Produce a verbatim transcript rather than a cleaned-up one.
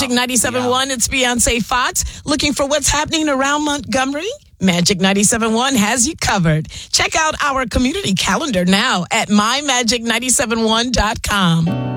Magic ninety-seven point one, it's Beyonce Fox. Looking for what's happening around Montgomery? Magic ninety-seven point one has you covered. Check out our community calendar now at my magic nine seven one dot com.